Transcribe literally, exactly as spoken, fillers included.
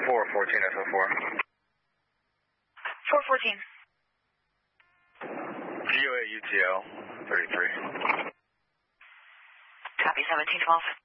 four fourteen S O four. four fourteen. G O A U T L thirty-three. Copy seventeen twelve.